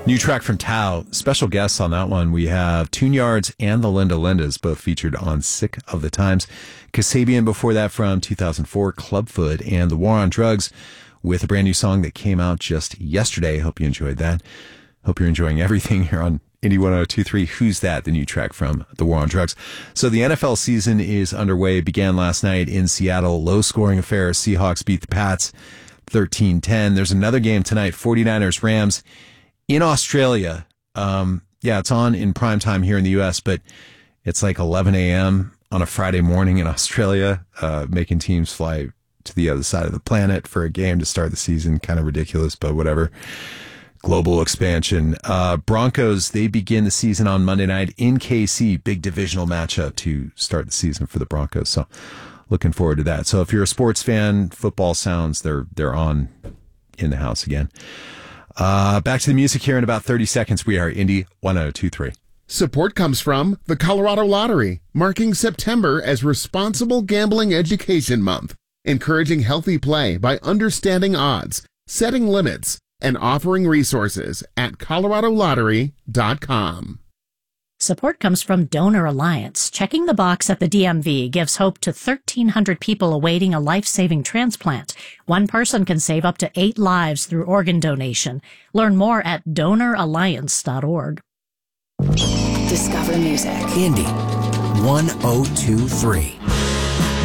New track from Tao. Special guests on that one. We have Tune Yards and the Linda Lindas, both featured on Sick of the Times. Kasabian before that from 2004, Clubfoot, and The War on Drugs with a brand new song that came out just yesterday. Hope you enjoyed that. Hope you're enjoying everything here on Indie 102.3. Who's That? The new track from The War on Drugs. So the NFL season is underway. Began last night in Seattle. Low-scoring affair. Seahawks beat the Pats 13-10. There's another game tonight. 49ers, Rams in Australia. It's on in prime time here in the U.S., but it's like 11 a.m. on a Friday morning in Australia, making teams fly to the other side of the planet for a game to start the season. Kind of ridiculous, but whatever. Global expansion. Broncos, they begin the season on Monday night in KC. Big divisional matchup to start the season for the Broncos. So looking forward to that. So if you're a sports fan, football sounds, they're on in the house again. Back to the music here in about 30 seconds. We are Indie 102.3. Support comes from the Colorado Lottery, marking September as Responsible Gambling Education Month, encouraging healthy play by understanding odds, setting limits, and offering resources at coloradolottery.com. Support comes from Donor Alliance. Checking the box at the DMV gives hope to 1,300 people awaiting a life-saving transplant. One person can save up to 8 lives through organ donation. Learn more at donoralliance.org. Discover music. Indie 102.3.